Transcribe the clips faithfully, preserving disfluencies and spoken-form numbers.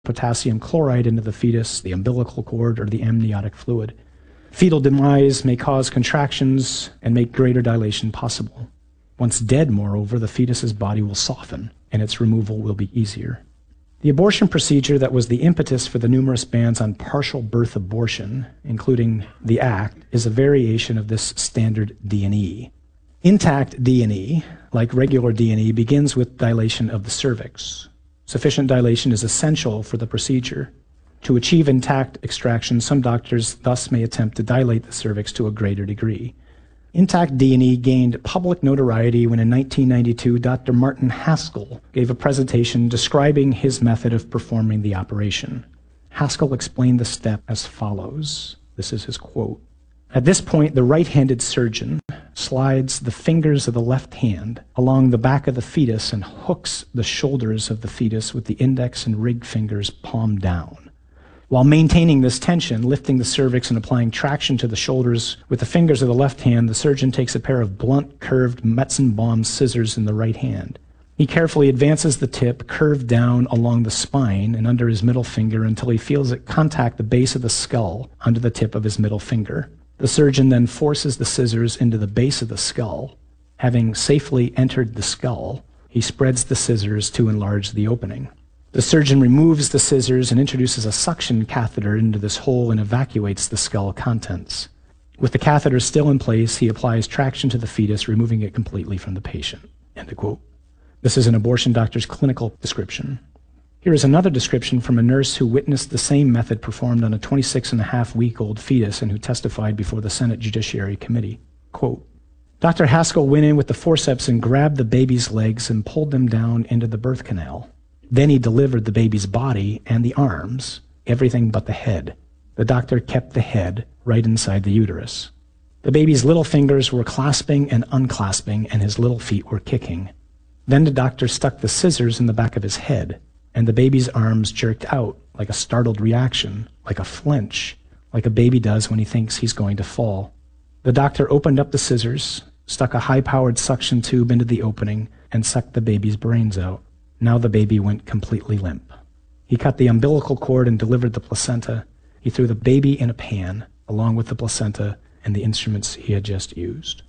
potassium chloride into the fetus, the umbilical cord, or the amniotic fluid. Fetal demise may cause contractions and make greater dilation possible. Once dead, moreover, the fetus's body will soften, and its removal will be easier. The abortion procedure that was the impetus for the numerous bans on partial birth abortion, including the Act, is a variation of this standard D and E. Intact D and E, like regular D and E, begins with dilation of the cervix. Sufficient dilation is essential for the procedure. To achieve intact extraction, some doctors thus may attempt to dilate the cervix to a greater degree. Intact D and E gained public notoriety when in nineteen ninety-two Doctor Martin Haskell gave a presentation describing his method of performing the operation. Haskell explained the step as follows. This is his quote. At this point, the right-handed surgeon slides the fingers of the left hand along the back of the fetus and hooks the shoulders of the fetus with the index and ring fingers palm down. While maintaining this tension, lifting the cervix and applying traction to the shoulders with the fingers of the left hand, the surgeon takes a pair of blunt, curved Metzenbaum scissors in the right hand. He carefully advances the tip curved down along the spine and under his middle finger until he feels it contact the base of the skull under the tip of his middle finger. The surgeon then forces the scissors into the base of the skull. Having safely entered the skull, he spreads the scissors to enlarge the opening. The surgeon removes the scissors and introduces a suction catheter into this hole and evacuates the skull contents. With the catheter still in place, he applies traction to the fetus, removing it completely from the patient. End of quote. This is an abortion doctor's clinical description. Here is another description from a nurse who witnessed the same method performed on a twenty-six and a half week old fetus and who testified before the Senate Judiciary Committee. Quote, Doctor Haskell went in with the forceps and grabbed the baby's legs and pulled them down into the birth canal. Then he delivered the baby's body and the arms, everything but the head. The doctor kept the head right inside the uterus. The baby's little fingers were clasping and unclasping, and his little feet were kicking. Then the doctor stuck the scissors in the back of his head, and the baby's arms jerked out like a startled reaction, like a flinch, like a baby does when he thinks he's going to fall. The doctor opened up the scissors, stuck a high-powered suction tube into the opening, and sucked the baby's brains out. Now the baby went completely limp. He cut the umbilical cord and delivered the placenta. He threw the baby in a pan, along with the placenta and the instruments he had just used.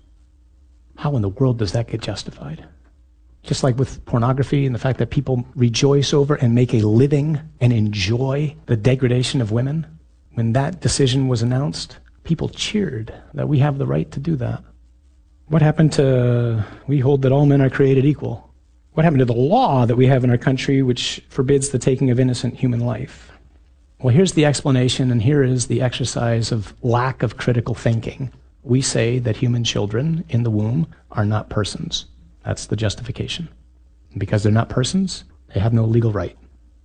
How in the world does that get justified? Just like with pornography and the fact that people rejoice over and make a living and enjoy the degradation of women, when that decision was announced, people cheered that we have the right to do that. What happened to, we hold that all men are created equal? What happened to the law that we have in our country which forbids the taking of innocent human life? Well, here's the explanation, and here is the exercise of lack of critical thinking. We say that human children in the womb are not persons. That's the justification. And because they're not persons, they have no legal right.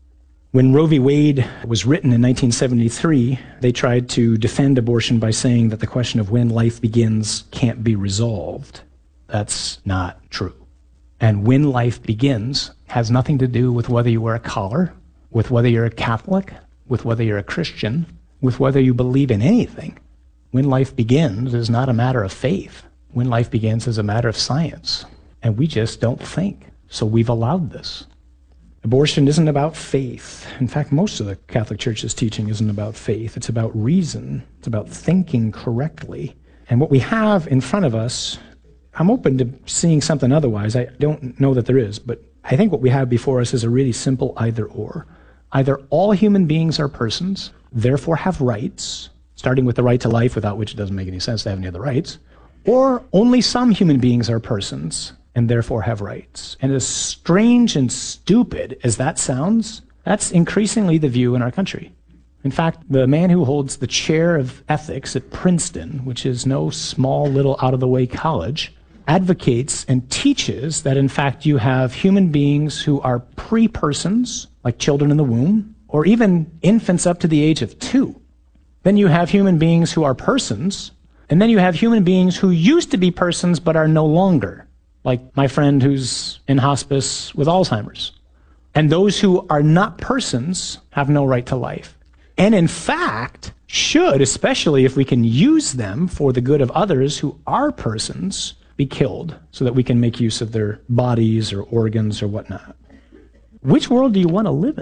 When Roe v. Wade was written in nineteen seventy-three, they tried to defend abortion by saying that the question of when life begins can't be resolved. That's not true. And when life begins has nothing to do with whether you wear a collar, with whether you're a Catholic, with whether you're a Christian, with whether you believe in anything. When life begins is not a matter of faith. When life begins is a matter of science. And we just don't think. So we've allowed this. Abortion isn't about faith. In fact, most of the Catholic Church's teaching isn't about faith. It's about reason. It's about thinking correctly. And what we have in front of us, I'm open to seeing something otherwise. I don't know that there is, but I think what we have before us is a really simple either-or. Either all human beings are persons, therefore have rights, starting with the right to life, without which it doesn't make any sense to have any other rights, or only some human beings are persons, and therefore have rights. And as strange and stupid as that sounds, that's increasingly the view in our country. In fact, the man who holds the chair of ethics at Princeton, which is no small little out-of-the-way college, advocates and teaches that in fact you have human beings who are pre-persons, like children in the womb, or even infants up to the age of two. Then you have human beings who are persons, and then you have human beings who used to be persons but are no longer, like my friend who's in hospice with Alzheimer's. And those who are not persons have no right to life. And in fact, should, especially if we can use them for the good of others who are persons, be killed so that we can make use of their bodies or organs or whatnot. Which world do you want to live in?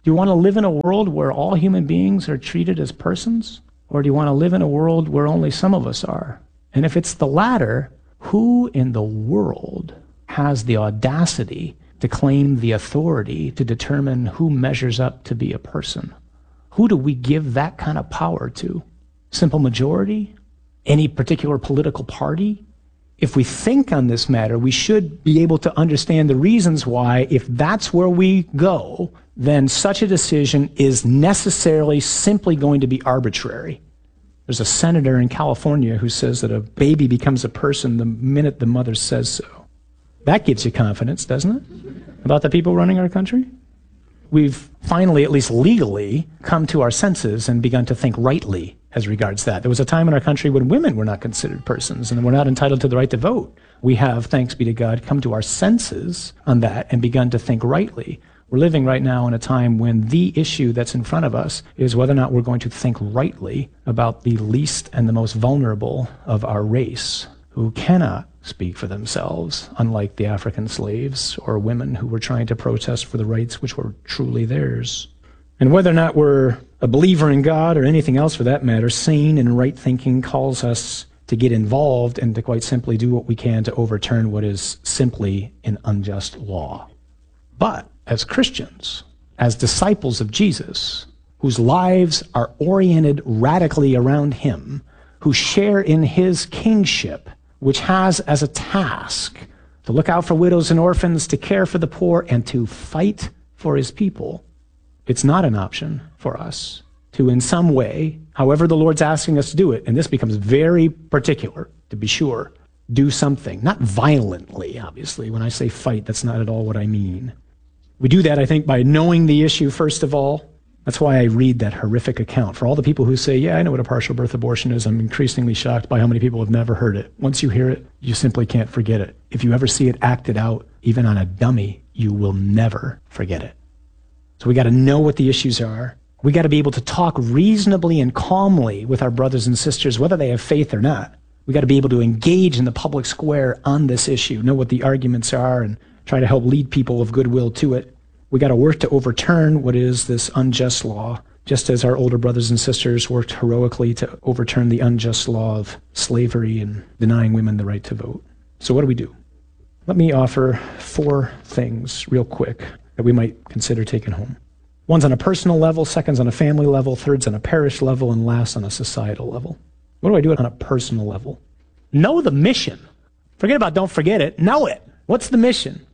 Do you want to live in a world where all human beings are treated as persons? Or do you want to live in a world where only some of us are? And if it's the latter, who in the world has the audacity to claim the authority to determine who measures up to be a person? Who do we give that kind of power to? Simple majority? Any particular political party? If we think on this matter, we should be able to understand the reasons why, if that's where we go, then such a decision is necessarily simply going to be arbitrary. There's a senator in California who says that a baby becomes a person the minute the mother says so. That gives you confidence, doesn't it, about the people running our country? We've finally, at least legally, come to our senses and begun to think rightly as regards that. There was a time in our country when women were not considered persons and were not entitled to the right to vote. We have, thanks be to God, come to our senses on that and begun to think rightly. We're living right now in a time when the issue that's in front of us is whether or not we're going to think rightly about the least and the most vulnerable of our race, who cannot speak for themselves, unlike the African slaves or women who were trying to protest for the rights which were truly theirs. And whether or not we're a believer in God or anything else for that matter, sane and right thinking calls us to get involved and to quite simply do what we can to overturn what is simply an unjust law. But as Christians, as disciples of Jesus, whose lives are oriented radically around him, who share in his kingship, which has as a task to look out for widows and orphans, to care for the poor, and to fight for his people, it's not an option for us to, in some way, however the Lord's asking us to do it, and this becomes very particular, to be sure, do something. Not violently, obviously. When I say fight, that's not at all what I mean. We do that, I think, by knowing the issue, first of all. That's why I read that horrific account. For all the people who say, yeah, I know what a partial birth abortion is, I'm increasingly shocked by how many people have never heard it. Once you hear it, you simply can't forget it. If you ever see it acted out, even on a dummy, you will never forget it. So we got to know what the issues are. We got to be able to talk reasonably and calmly with our brothers and sisters, whether they have faith or not. We got to be able to engage in the public square on this issue, know what the arguments are, and try to help lead people of goodwill to it. We got to work to overturn what is this unjust law, just as our older brothers and sisters worked heroically to overturn the unjust law of slavery and denying women the right to vote. So what do we do? Let me offer four things real quick that we might consider taking home. One's on a personal level, second's on a family level, third's on a parish level, and last on a societal level. What do I do on a personal level? Know the mission. Forget about don't forget it. Know it. What's the mission?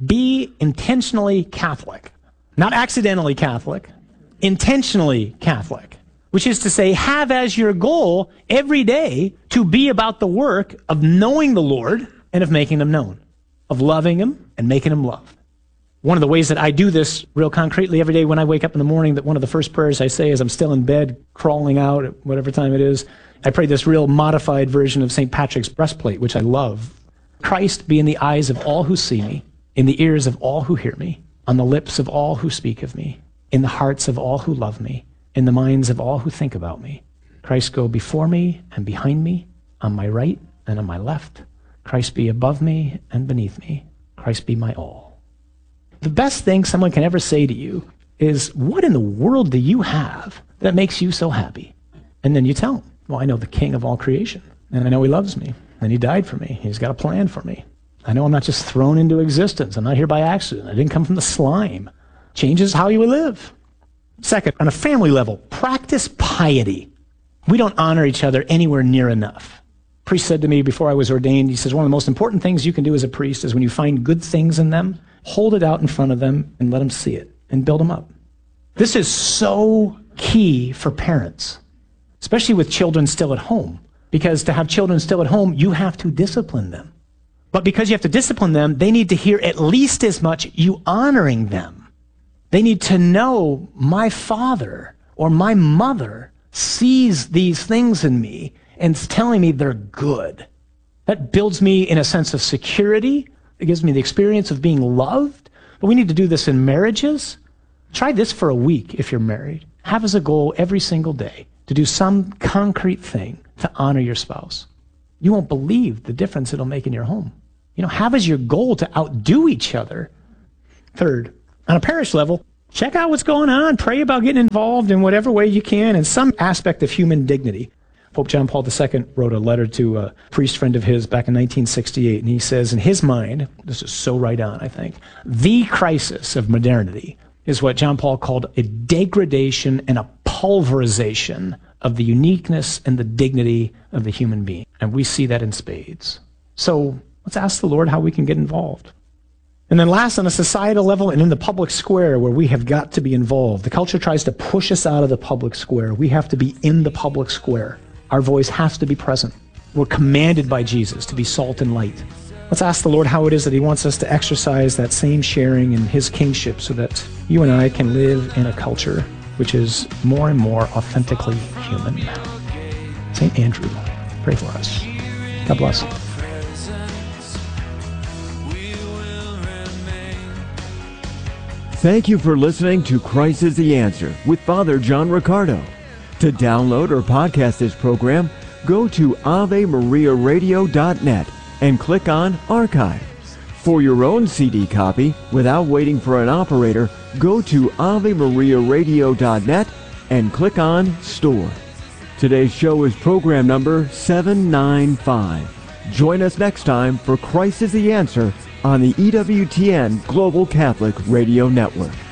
Be intentionally Catholic. Not accidentally Catholic. Intentionally Catholic. Which is to say, have as your goal every day to be about the work of knowing the Lord and of making him known. Of loving him and making him loved. One of the ways that I do this real concretely every day when I wake up in the morning, that one of the first prayers I say as I'm still in bed, crawling out at whatever time it is, I pray this real modified version of Saint Patrick's breastplate, which I love. Christ be in the eyes of all who see me, in the ears of all who hear me, on the lips of all who speak of me, in the hearts of all who love me, in the minds of all who think about me. Christ go before me and behind me, on my right and on my left. Christ be above me and beneath me. Christ be my all. The best thing someone can ever say to you is, what in the world do you have that makes you so happy? And then you tell them, well, I know the King of all creation, and I know he loves me, and he died for me. He's got a plan for me. I know I'm not just thrown into existence. I'm not here by accident. I didn't come from the slime. Changes how you live. Second, on a family level, practice piety. We don't honor each other anywhere near enough. A priest said to me before I was ordained, he says, one of the most important things you can do as a priest is when you find good things in them, hold it out in front of them and let them see it and build them up. This is so key for parents, especially with children still at home, because to have children still at home, you have to discipline them. But because you have to discipline them, they need to hear at least as much you honoring them. They need to know my father or my mother sees these things in me and is telling me they're good. That builds me in a sense of security. It gives me the experience of being loved. But we need to do this in marriages. Try this for a week if you're married. Have as a goal every single day to do some concrete thing to honor your spouse. You won't believe the difference it'll make in your home. You know, have as your goal to outdo each other. Third, on a parish level, check out what's going on. Pray about getting involved in whatever way you can in some aspect of human dignity. Pope John Paul the Second wrote a letter to a priest friend of his back in nineteen sixty-eight, and he says, in his mind, this is so right on, I think, the crisis of modernity is what John Paul called a degradation and a pulverization of the uniqueness and the dignity of the human being. And we see that in spades. So let's ask the Lord how we can get involved. And then last, on a societal level and in the public square where we have got to be involved. The culture tries to push us out of the public square. We have to be in the public square. Our voice has to be present. We're commanded by Jesus to be salt and light. Let's ask the Lord how it is that he wants us to exercise that same sharing in his kingship so that you and I can live in a culture which is more and more authentically human. Saint Andrew, pray for us. God bless. Thank you for listening to Christ is the Answer with Father John Riccardo. To download or podcast this program, go to ave maria radio dot net and click on Archive. For your own C D copy, without waiting for an operator, go to ave maria radio dot net and click on Store. Today's show is program number seven ninety-five. Join us next time for Christ is the Answer on the E W T N Global Catholic Radio Network.